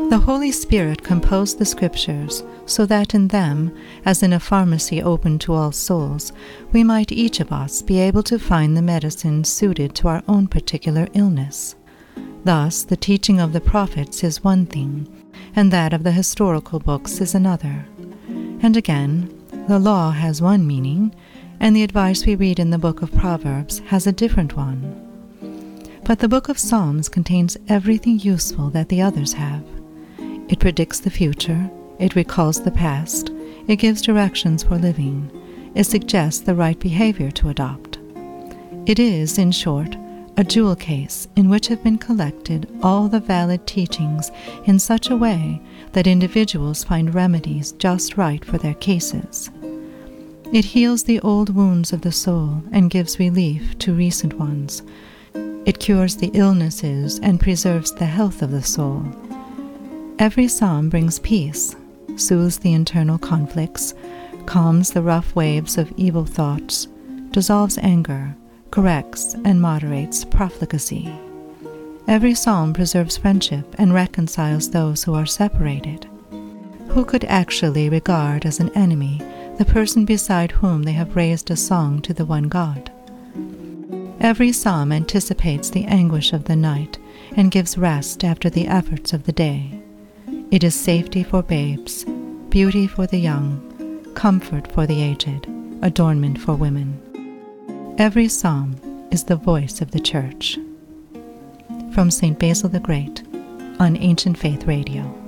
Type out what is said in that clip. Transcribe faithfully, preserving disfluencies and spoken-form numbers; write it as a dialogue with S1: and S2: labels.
S1: The Holy Spirit composed the Scriptures so that in them, as in a pharmacy open to all souls, we might each of us be able to find the medicine suited to our own particular illness. Thus, the teaching of the prophets is one thing, and that of the historical books is another. And again, the law has one meaning, and the advice we read in the book of Proverbs has a different one. But the book of Psalms contains everything useful that the others have. It predicts the future, it recalls the past, it gives directions for living, it suggests the right behavior to adopt. It is, in short, a jewel case in which have been collected all the valid teachings in such a way that individuals find remedies just right for their cases. It heals the old wounds of the soul and gives relief to recent ones. It cures the illnesses and preserves the health of the soul. Every psalm brings peace, soothes the internal conflicts, calms the rough waves of evil thoughts, dissolves anger, corrects and moderates profligacy. Every psalm preserves friendship and reconciles those who are separated. Who could actually regard as an enemy the person beside whom they have raised a song to the one God? Every psalm anticipates the anguish of the night and gives rest after the efforts of the day. It is safety for babes, beauty for the young, comfort for the aged, adornment for women. Every psalm is the voice of the Church. From Saint Basil the Great on Ancient Faith Radio.